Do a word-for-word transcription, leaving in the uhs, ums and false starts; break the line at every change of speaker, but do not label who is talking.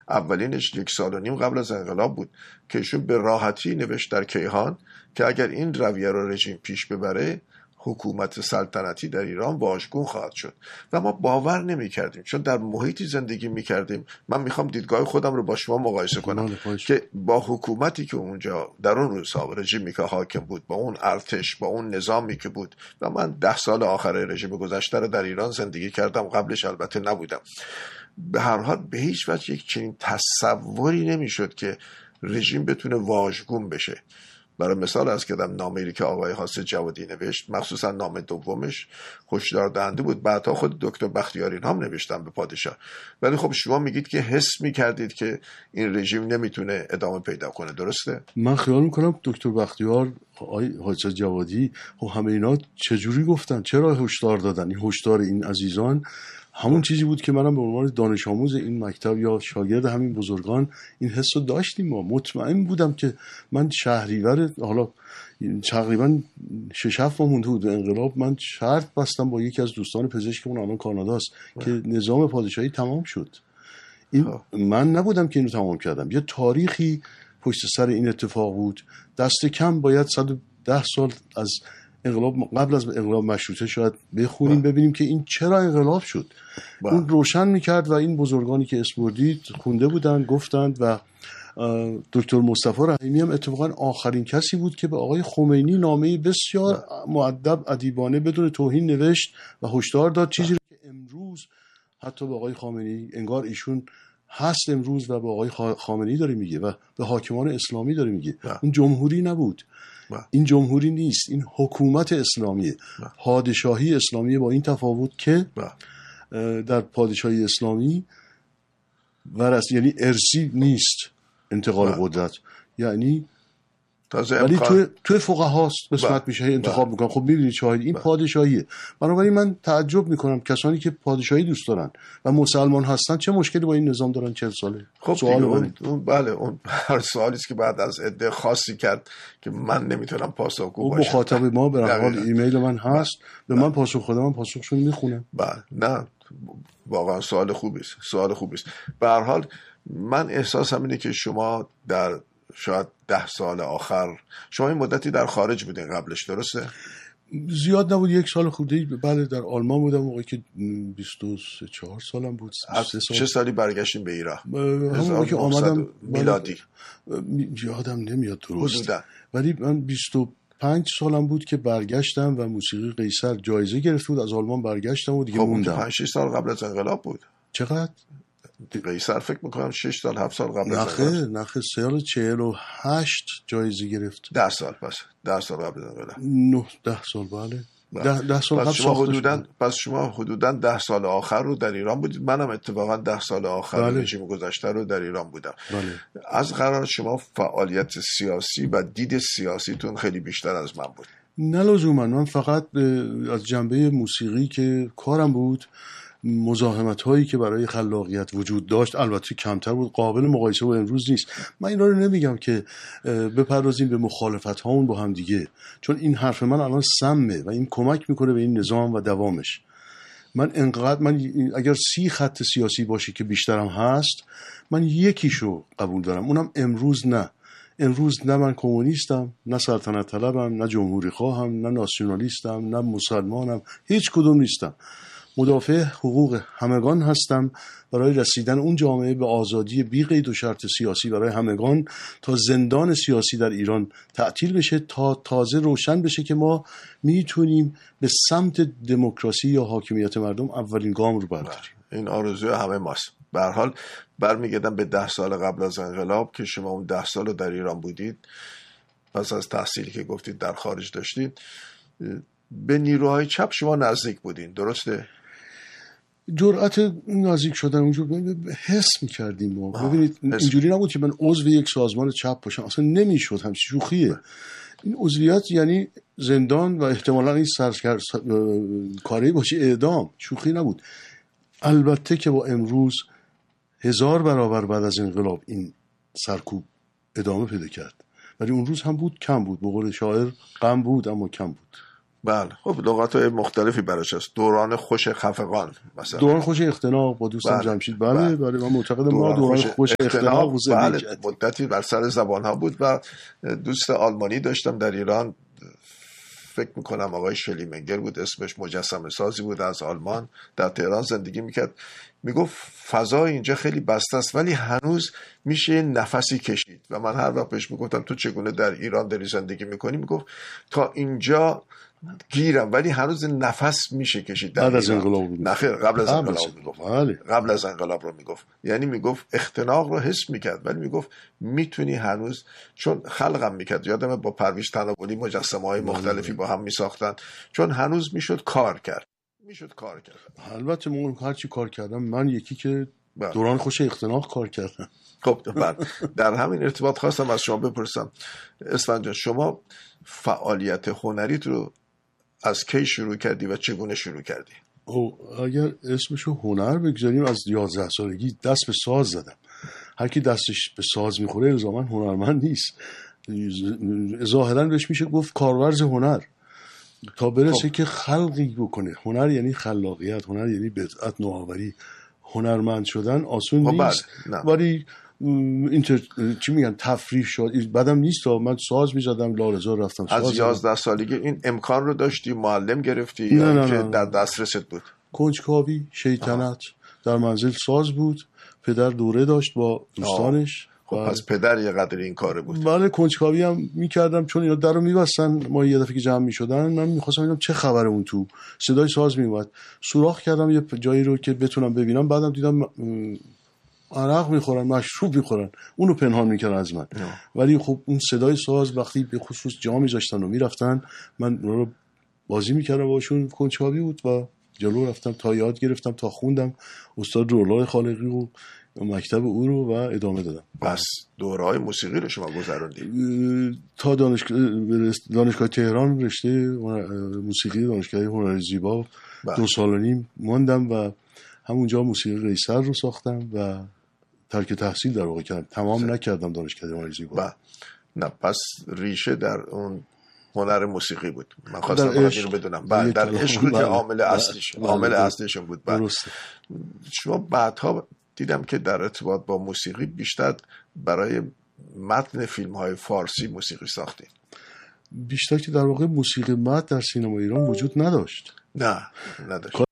اولینش یک سال و نیم قبل از انقلاب بود که ایشون به راحتی نوشت در کیهان که اگر این رویه رو رژیم پیش ببره حکومت سلطنتی در ایران واژگون خواهد شد و ما باور نمی کردیم، چون در محیطی زندگی می کردیم. من میخوام دیدگاه خودم رو با شما مقایسه کنم که با حکومتی که اونجا در اون روزها رژیمی که حاکم بود، با اون ارتش، با اون نظامی که بود، و من ده سال آخر رژیم گذشته رو در ایران زندگی کردم، قبلش البته نبودم. به هر حال به هیچ وجه یک چنین تصوری نمیشد که رژیم بتونه واژگون بشه. برای مثال از کدام نامه‌ای که آقای حاسد جوادی نوشت، مخصوصا نامه دومش هشدار دهنده بود. بعدها خود دکتر بختیاری هم نوشتن به پادشاه. ولی خب شما میگید که حس میکردید که این رژیم نمیتونه ادامه پیدا کنه، درسته؟
من خیال میکنم دکتر بختیار، آقای حاسد جوادی، خب همه اینا چجوری گفتن؟ چرا هشدار دادن؟ این هشدار این عزیزان همون چیزی بود که منم به عنوان دانش آموز این مکتب یا شاگرد همین بزرگان این حس رو داشتیم. ما مطمئن بودم که من شهریور، حالا تقریبا شش هفت ماه مونده بود به انقلاب، من شرط بستم با یکی از دوستان پزشکمون الان کاناداست که نظام پادشاهی تمام شد. این من نبودم که اینو تمام کردم، یه تاریخی پشت سر این اتفاق بود. دست کم باید صد و ده سال از انقلاب، قبل از انقلاب مشروطه شاید بخونیم ببینیم که این چرا انقلاب شد. با. اون روشن میکرد و این بزرگانی که اسم بردید خونده بودن، گفتند. و دکتر مصطفی رحیمی هم اتفاقا آخرین کسی بود که به آقای خمینی نامه‌ای بسیار مؤدب ادیبانه بدون توهین نوشت و هشدار داد، چیزی رو که امروز حتی به آقای خامنه‌ای انگار ایشون هست امروز و به آقای خامنه‌ای داره میگه و به حاکمان اسلامی داره میگه. این جمهوری نبود، این جمهوری نیست، این حکومت اسلامیه، پادشاهی اسلامیه، با این تفاوت که در پادشاهی اسلامی ورث، یعنی ارثی نیست انتقال قدرت، یعنی ولی تو تو فقهاست قسمت میشه انتخاب میکنن. خب میبینید شاهد این پادشاهیه. بنابراین من تعجب میکنم کسانی که پادشاهی دوست دارن و مسلمان هستن چه مشکلی با این نظام دارن چهل ساله.
خب سوال اون, اون بله اون هر سوالی است که بعد از عده خاصی کرد که من نمیتونم پاسخگو باشم.
مخاطب ما به هر حال ایمیل من هست، به من پاسخ خودم، من پاسخشون میخونم.
بله نه واقعا سوال خوبی است، سوال خوبی است. به هر حال من احساسم اینه که شما در شاید ده سال آخر، شما این مدتی در خارج بودین قبلش، درسته؟
زیاد نبود، یک سال خودی. بله در آلمان بودم موقعی که بیست و سه چهار سالم بود.
سال. چه سالی برگشتین به ایران؟
همون که آمدم
میلادی
یادم نمیاد درست، ولی من بیست و پنج سالم بود که برگشتم و موسیقی قیصر جایزه گرفت بود، از آلمان برگشتم و دیگه موندم.
پنج شش سال قبل از انقلاب بود.
چقدر؟
قیصر فکر میکنم شش سال هفت سال قبل از
انقلاب. نخه نخه سال چهل و هشت جایزه گرفت.
ده سال پس ده سال قبل از انقلاب.
نه ده سال بله. ده, ده سال قبل
شما حدوداً پس شما حدوداً ده سال آخر رو در ایران بودید. منم اتفاقا ده سال آخر بله. رژیم گذشته رو در ایران بودم.
بله.
از قرار شما فعالیت سیاسی و دید سیاسیتون خیلی بیشتر از من بود.
نه لزوما، من فقط از جنبه موسیقی که کارم بود، مزاحمت هایی که برای خلاقیت وجود داشت البته کمتر بود، قابل مقایسه با امروز نیست. من اینا رو نمیگم که بپردازیم به مخالفت هامون با هم دیگه، چون این حرف من الان سمه و این کمک میکنه به این نظام و دوامش. من انقدر من اگر سی خط سیاسی باشه که بیشترم هست، من یکیشو قبول دارم، اونم امروز نه. امروز نه من کمونیستم، نه سلطنت طلبم، نه جمهوری خواهم، نه ناسیونالیستم، نه مسلمانم، هیچ کدوم نیستم. مدافع حقوق همگان هستم برای رسیدن اون جامعه به آزادی بی قید و شرط سیاسی برای همگان، تا زندان سیاسی در ایران تعطیل بشه، تا تازه روشن بشه که ما میتونیم به سمت دموکراسی یا حاکمیت مردم اولین گام رو برداریم.
این آرزوی همه ماست. به هر حال برمیگردم به ده سال قبل از انقلاب که شما اون ده سال در ایران بودید، پس از تحصیلی که گفتید در خارج داشتید، به نیروهای چپ شما نزدیک بودین، درسته؟
جرأت نزدیک شدن اونجور حس می‌کردیم ما. ببینید اینجوری نبود که من عضو یک سازمان چپ باشم، اصلا نمیشد، همین شوخیه. این عضویت یعنی زندان و احتمالاً این سرکار کاری باشه اعدام، شوخی نبود. البته که با امروز هزار برابر بعد از انقلاب این سرکوب ادامه پیدا کرد، ولی اون روز هم بود کم بود، به قول شاعر غم بود اما کم بود.
بله خب لغات مختلفی براش هست. دوران خوش خفقان مثلا،
دوران خوش اختناق با دوستم
بله.
جمشید. بله بله, بله. من معتقدم ما
دوران,
دوران
خوش,
خوش اختناق و
بله مدتی بر سر زبان ها بود و دوست آلمانی داشتم در ایران، فکر میکنم آقای شلیمنگر بود اسمش، مجسمه سازی بود از آلمان، در تهران زندگی میکرد. میگفت فضا اینجا خیلی بسته است ولی هنوز میشه نفسی کشید. و من هر وقت بهش میگفتم تو چگونه در ایران داری زندگی میکنی، میگفت تا اینجا گیرم ولی هنوز نفس میشه کشید در
بعد
ایران.
از انقلاب بود.
نخیر قبل از انقلاب میگفت. قبل از انقلاب رو میگفت، یعنی میگفت اختناق رو حس میکرد ولی میگفت میتونی هنوز، چون خلقم میکرد. یادمه با پرویز تناولی مجسمه های مختلفی با هم میساختن، چون هنوز میشد کار کرد میشد کار کرد.
البته من هر چی کار کردم، من یکی که دوران خوش اختناق کار کردم.
خب من در همین ارتباط خواستم از شما بپرسم اسفند جان، شما فعالیت هنریت رو از کی شروع کردی و چگونه شروع کردی؟
او اگر اسمشو هنر بگذاریم، از یازده سالگی دست به ساز زدم. هر کی دستش به ساز میخوره الزاما هنرمند نیست، ظاهرا بهش میشه گفت کارورز هنر، تا برسه خب. که خلقی بکنه. هنر یعنی خلاقیت، هنر یعنی بدعت، نوآوری. هنرمند شدن آسون خب نیست، ولی اینتر چی میگن تفریح شد بعدم نیست. تا من ساز میزدم لارزا رفتم ساز.
از یازده سالگی این امکان رو داشتی، معلم گرفتی
نه
یا
نه
که
نه.
در دسترست بود؟
کنجکاوی، شیطنت. در منزل ساز بود، پدر دوره داشت با دوستانش.
خب پس پدر یه قدر این کاره بود.
بله کنجکاوی هم میکردم، چون اینا درو میبستن، ما یه دفعه که جمع میشدن من میخواستم ببینم چه خبره اون تو، صدای ساز میومد، سوراخ کردم یه جایی رو که بتونم ببینم. بعدم دیدم عرق میخورن، مشروب میخورن، اونو پنهان میکردن از من. نه. ولی خب اون صدای ساز وقتی به خصوص جا میذاشتن و میرفتن، من رو بازی میکردم باشون. کنجکاوی بود و جلو رفتم تا یاد گرفتم، تا خوندم استاد رولای خالقی و مکتب او رو و ادامه دادم.
پس دوره‌های موسیقی رو شما گذروندید؟
تا دانشگاه دانشگاه تهران رشته موسیقی دانشگاه هنر زیبا بله. دو سال و نیم ماندم و همونجا موسیقی قیصر رو ساختم و ترک تحصیل در واقع کردم. تمام سه. نکردم دانشگاه هنر زیبا.
بله. نه پس ریشه در اون هنر موسیقی بود. من خواستم فقط رو بدونم. بعد در عشق که عامل اصلیش عامل اصلیشون بود. بعد شما بعدها دیدم که در ارتباط با موسیقی بیشتر برای متن فیلم‌های فارسی موسیقی ساختین.
بیشتر که در واقع موسیقی متن در سینما ایران وجود نداشت.
نه نداشت.